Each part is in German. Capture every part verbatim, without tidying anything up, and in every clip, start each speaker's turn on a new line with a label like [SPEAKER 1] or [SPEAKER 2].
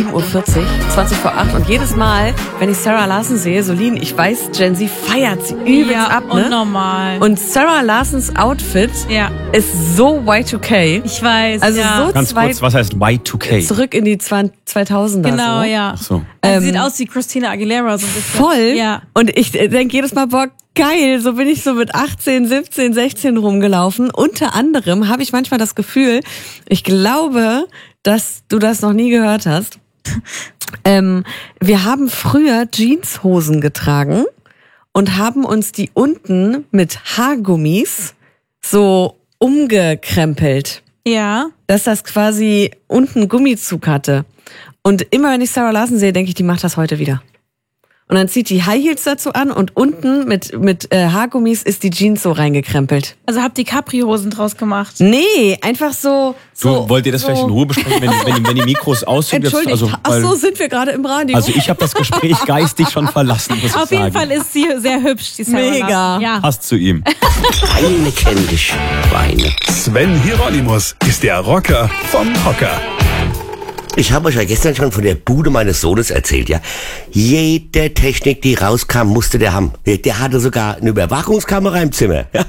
[SPEAKER 1] sieben Uhr vierzig, zwanzig vor acht und jedes Mal, wenn ich Sarah Larson sehe, Solin, ich weiß, Gen Z feiert sie übelst
[SPEAKER 2] ja,
[SPEAKER 1] ab, ne?
[SPEAKER 2] Unnormal.
[SPEAKER 1] Und Sarah Larsons Outfit
[SPEAKER 2] ja.
[SPEAKER 1] ist so Y zwei K.
[SPEAKER 2] Ich weiß,
[SPEAKER 1] also
[SPEAKER 2] ja.
[SPEAKER 1] so
[SPEAKER 3] Ganz kurz, was heißt Y zwei K?
[SPEAKER 1] Zurück in die zweitausender.
[SPEAKER 2] Genau,
[SPEAKER 1] so.
[SPEAKER 2] ja.
[SPEAKER 3] Ach so.
[SPEAKER 2] Also
[SPEAKER 1] Ähm,
[SPEAKER 2] sieht aus wie Christina Aguilera so ein bisschen.
[SPEAKER 1] Voll.
[SPEAKER 2] Ja.
[SPEAKER 1] Und ich denke jedes Mal, boah, geil, so bin ich so mit achtzehn, siebzehn, sechzehn rumgelaufen. Unter anderem habe ich manchmal das Gefühl, ich glaube, dass du das noch nie gehört hast. ähm, wir haben früher Jeanshosen getragen und haben uns die unten mit Haargummis so umgekrempelt.
[SPEAKER 2] Ja.
[SPEAKER 1] Dass das quasi unten Gummizug hatte. Und immer wenn ich Sarah Larson sehe, denke ich, die macht das heute wieder. Und dann zieht die High Heels dazu an und unten mit mit äh, Haargummis ist die Jeans so reingekrempelt.
[SPEAKER 2] Also habt ihr Capri-Hosen draus gemacht?
[SPEAKER 1] Nee, einfach so. so
[SPEAKER 3] Du, wollt ihr das
[SPEAKER 1] so.
[SPEAKER 3] vielleicht in Ruhe besprechen, wenn, wenn, wenn die Mikros aus sind? Jetzt,
[SPEAKER 1] Entschuldigt,
[SPEAKER 3] also,
[SPEAKER 1] ach
[SPEAKER 3] weil,
[SPEAKER 1] so, sind wir gerade im Radio.
[SPEAKER 3] also ich habe das Gespräch geistig schon verlassen, muss ich
[SPEAKER 2] Auf jeden
[SPEAKER 3] sagen.
[SPEAKER 2] Fall ist sie sehr hübsch, die Sarah
[SPEAKER 1] Mega.
[SPEAKER 2] Larson. Ja.
[SPEAKER 3] Passt zu ihm.
[SPEAKER 4] Weine kenn dich, Weine.
[SPEAKER 5] Sven Hieronymus ist der Rocker vom Hocker.
[SPEAKER 4] Ich habe euch ja gestern schon von der Bude meines Sohnes erzählt, ja. Jede Technik, die rauskam, musste der haben. Der hatte sogar eine Überwachungskamera im Zimmer, ja.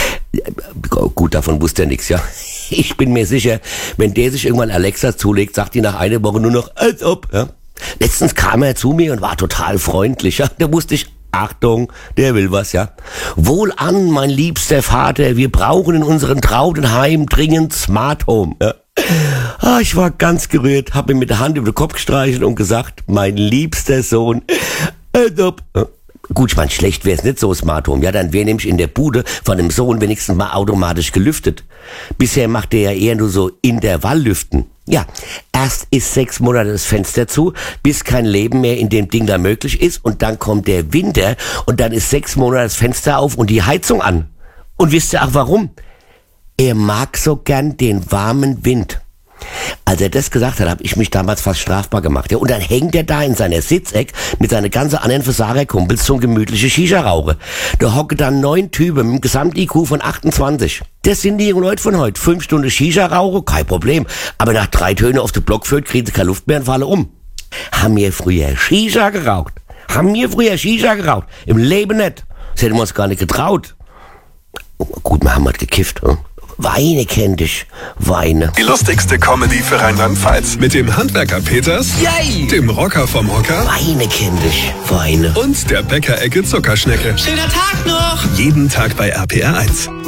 [SPEAKER 4] Gut, davon wusste er nichts, ja. Ich bin mir sicher, wenn der sich irgendwann Alexa zulegt, sagt die nach einer Woche nur noch, als ob, ja. Letztens kam er zu mir und war total freundlich, ja. Da wusste ich, Achtung, der will was, ja. Wohlan, mein liebster Vater, wir brauchen in unserem trauten Heim dringend Smart Home, ja. Ah, ich war ganz gerührt, hab mir mit der Hand über den Kopf gestreichelt und gesagt, mein liebster Sohn, äh, gut, ich mein, schlecht wär's nicht so Smart Home, ja, dann wäre nämlich in der Bude von dem Sohn wenigstens mal automatisch gelüftet. Bisher macht er ja eher nur so Intervalllüften. Ja, erst ist sechs Monate das Fenster zu, bis kein Leben mehr in dem Ding da möglich ist und dann kommt der Winter und dann ist sechs Monate das Fenster auf und die Heizung an. Und wisst ihr auch warum? Er mag so gern den warmen Wind. Als er das gesagt hat, habe ich mich damals fast strafbar gemacht. Ja, und dann hängt er da in seiner Sitzeck mit seinen ganzen anderen Versagerkumpels zum gemütlichen Shisha-Rauche. Da hocken dann neun Typen mit einem Gesamt-I Q von achtundzwanzig. Das sind die Leute von heute. Fünf Stunden Shisha-Rauche, kein Problem. Aber nach drei Tönen auf den Block führt, kriegen sie keine Luft mehr und fallen um. Haben wir früher Shisha geraucht? Haben wir früher Shisha geraucht? Im Leben nicht. Das hätten wir uns gar nicht getraut. Gut, wir haben halt gekifft, hm? Weine kenn dich, Weine.
[SPEAKER 5] Die lustigste Comedy für Rheinland-Pfalz. Mit dem Handwerker Peters,
[SPEAKER 4] Yay!
[SPEAKER 5] dem Rocker vom Hocker
[SPEAKER 4] Weine kenn dich, Weine.
[SPEAKER 5] und der Bäckerecke Zuckerschnecke.
[SPEAKER 6] Schöner Tag noch!
[SPEAKER 5] Jeden Tag bei R P R eins.